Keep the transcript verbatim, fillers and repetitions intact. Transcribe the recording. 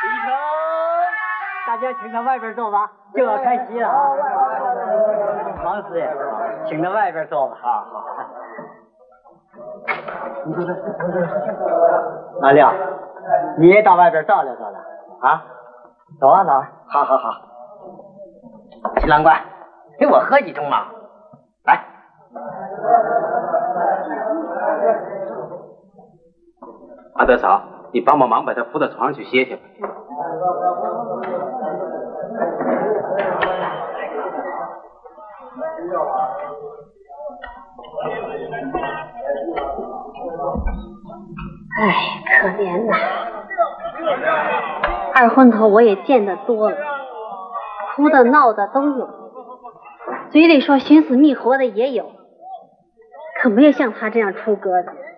成，大家请到外边坐吧，就要开席了啊！王师爷，请到外边坐吧。好好。阿亮，你也到外边照料照料啊！走啊走啊！好好好。新郎官，给我喝几盅嘛！来。 阿德嫂，你帮帮忙，把他扶到床上去歇歇吧。 哎，可怜呐！二婚头我也见得多了，哭的闹的都有，嘴里说寻死觅活的也有，可没有像他这样出歌的。